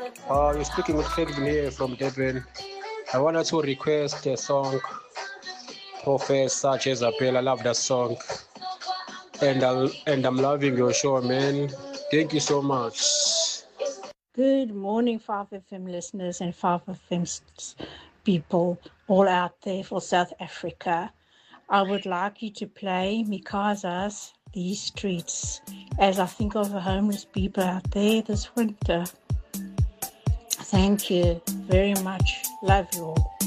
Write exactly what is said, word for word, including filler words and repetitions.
Uh, you're speaking with Kelvin here from Durban. I wanted to request a song, Professor Jezabel. I love that song. And, I'll, and I'm loving your show, man. Thank you so much. Good morning, five F M listeners and five F M people all out there for South Africa. I would like you to play Mikasa's These Streets as I think of the homeless people out there this winter. Thank you very much. Love you all.